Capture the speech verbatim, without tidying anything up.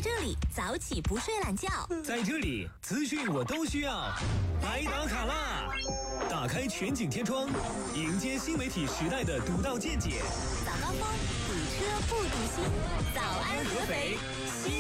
这里早起不睡懒觉， 在这里资讯我都需要。来打卡啦！打开全景天窗，迎接新媒体时代的独到见解。 早高峰，堵车不堵心。早安合肥。